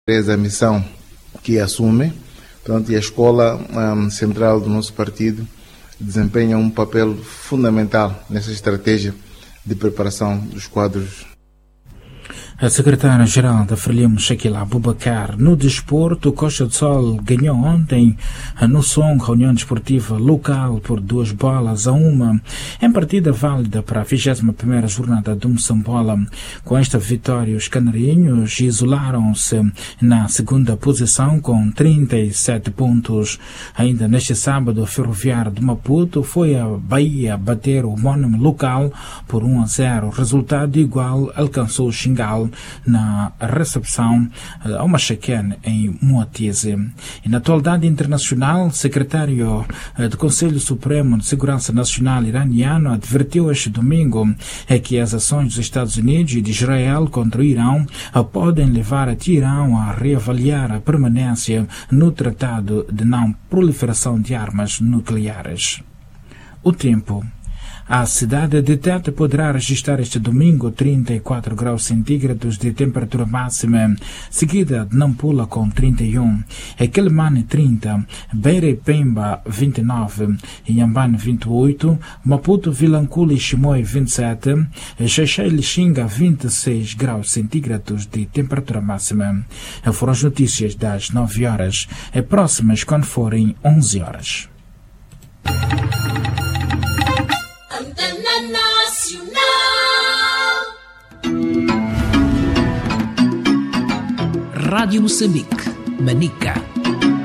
a missão que assume, portanto, e a escola central do nosso partido desempenha um papel fundamental nessa estratégia de preparação dos quadros. A secretária-geral da Frelimo, Shaquila Abubakar, no desporto, Costa do Sol ganhou ontem no Som reunião desportiva local por 2-1 em partida válida para a 21ª jornada do Moçambola. Com esta vitória, os canarinhos isolaram-se na segunda posição com 37 pontos. Ainda neste sábado, o Ferroviário de Maputo foi a Bahia bater o homónimo local por 1-0. Resultado igual alcançou o Xingal na recepção ao Machaquén em Moatize. E na atualidade internacional, o secretário do Conselho Supremo de Segurança Nacional iraniano advertiu este domingo que as ações dos Estados Unidos e de Israel contra o Irão podem levar a Teherão a reavaliar a permanência no Tratado de Não Proliferação de Armas Nucleares. O tempo. A cidade de Tete poderá registrar este domingo 34 graus centígrados de temperatura máxima, seguida de Nampula com 31, Quelimane 30, Beira e Pemba 29, Inhambane 28, Maputo, Vilanculo e Chimoio 27, Xaixai e Lixinga 26 graus centígrados de temperatura máxima. Foram as notícias das 9 horas, próximas quando forem 11 horas. Rádio Moçambique, Manica.